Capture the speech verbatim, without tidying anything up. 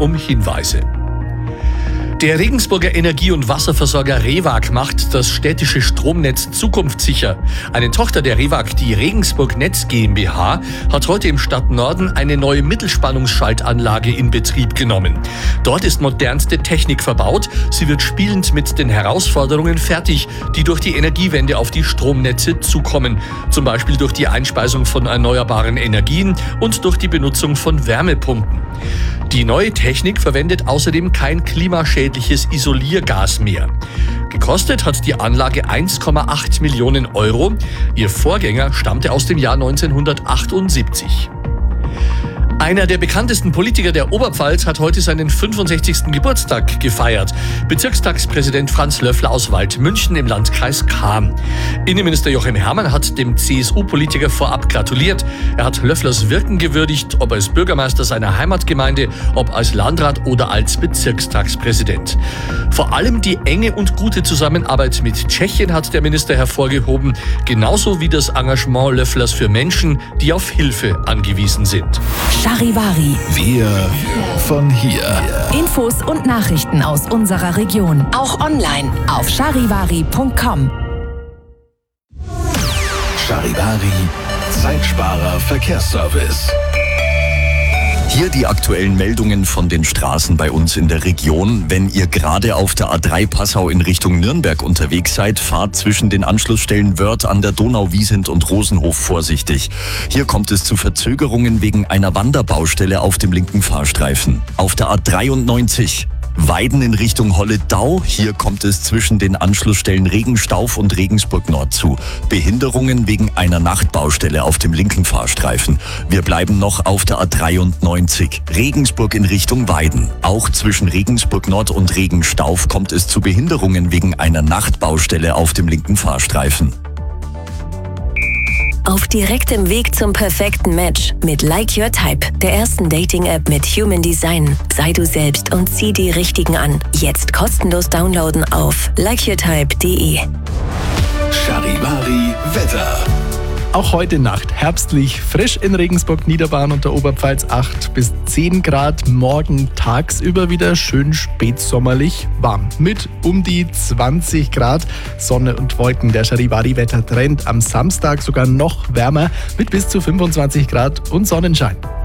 um Hinweise. Der Regensburger Energie- und Wasserversorger REWAG macht das städtische Stromnetz zukunftssicher. Eine Tochter der REWAG, die Regensburg Netz GmbH, hat heute im Stadtnorden eine neue Mittelspannungsschaltanlage in Betrieb genommen. Dort ist modernste Technik verbaut. Sie wird spielend mit den Herausforderungen fertig, die durch die Energiewende auf die Stromnetze zukommen. Zum Beispiel durch die Einspeisung von erneuerbaren Energien und durch die Benutzung von Wärmepumpen. Die neue Technik verwendet außerdem kein klimaschädliches Isoliergas mehr. Gekostet hat die Anlage eins Komma acht Millionen Euro. Ihr Vorgänger stammte aus dem Jahr neunzehnhundertachtundsiebzig. Einer der bekanntesten Politiker der Oberpfalz hat heute seinen fünfundsechzigsten Geburtstag gefeiert. Bezirkstagspräsident Franz Löffler aus Waldmünchen im Landkreis Cham. Innenminister Joachim Herrmann hat dem C S U-Politiker vorab gratuliert. Er hat Löfflers Wirken gewürdigt, ob als Bürgermeister seiner Heimatgemeinde, ob als Landrat oder als Bezirkstagspräsident. Vor allem die enge und gute Zusammenarbeit mit Tschechien hat der Minister hervorgehoben, genauso wie das Engagement Löfflers für Menschen, die auf Hilfe angewiesen sind. Charivari. Wir von hier. Infos und Nachrichten aus unserer Region. Auch online auf charivari punkt com. Charivari, Zeitsparer Verkehrsservice. Hier die aktuellen Meldungen von den Straßen bei uns in der Region. Wenn ihr gerade auf der A drei Passau in Richtung Nürnberg unterwegs seid, fahrt zwischen den Anschlussstellen Wörth an der Donau, Wiesent und Rosenhof vorsichtig. Hier kommt es zu Verzögerungen wegen einer Wanderbaustelle auf dem linken Fahrstreifen. Auf der A dreiundneunzig Weiden in Richtung Holledau. Hier kommt es zwischen den Anschlussstellen Regenstauf und Regensburg Nord zu. Behinderungen wegen einer Nachtbaustelle auf dem linken Fahrstreifen. Wir bleiben noch auf der A dreiundneunzig. Regensburg in Richtung Weiden. Auch zwischen Regensburg Nord und Regenstauf kommt es zu Behinderungen wegen einer Nachtbaustelle auf dem linken Fahrstreifen. Auf direktem Weg zum perfekten Match mit Like Your Type, der ersten Dating-App mit Human Design. Sei du selbst und zieh die Richtigen an. Jetzt kostenlos downloaden auf like your type punkt de. Charivari Wetter. Auch heute Nacht herbstlich, frisch in Regensburg, Niederbayern und der Oberpfalz acht bis zehn Grad. Morgen tagsüber wieder schön spätsommerlich warm mit um die zwanzig Grad. Sonne und Wolken, der Charivari-Wettertrend am Samstag sogar noch wärmer mit bis zu fünfundzwanzig Grad und Sonnenschein.